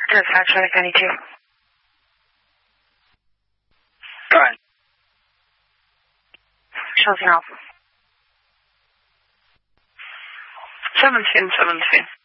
Dispatch, Traffic 92. Go ahead. Chelsea Alpha. 17.